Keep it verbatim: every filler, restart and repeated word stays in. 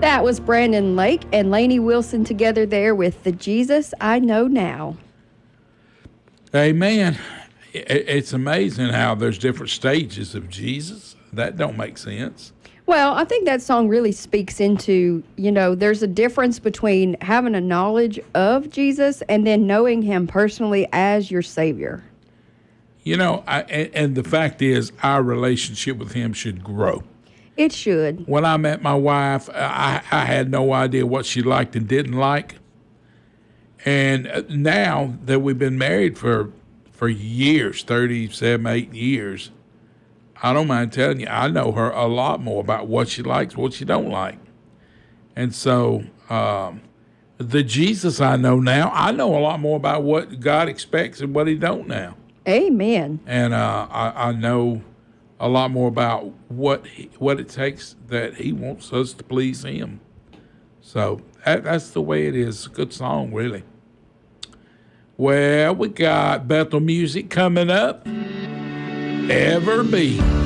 That was Brandon Lake and Lainey Wilson together there with The Jesus I Know Now. Amen. It's amazing how there's different stages of Jesus. That don't make sense. Well, I think that song really speaks into, you know, there's a difference between having a knowledge of Jesus and then knowing him personally as your Savior. You know, I, and, and the fact is, our relationship with him should grow. It should. When I met my wife, I, I had no idea what she liked and didn't like. And now that we've been married for for years, thirty-seven, eight years, I don't mind telling you, I know her a lot more about what she likes, what she don't like. And so um, the Jesus I know now, I know a lot more about what God expects and what he don't now. Amen. And uh, I, I know a lot more about what he, what it takes that he wants us to please him. So that, that's the way it is. It's a good song, really. Well, we got Bethel music coming up. Ever Be.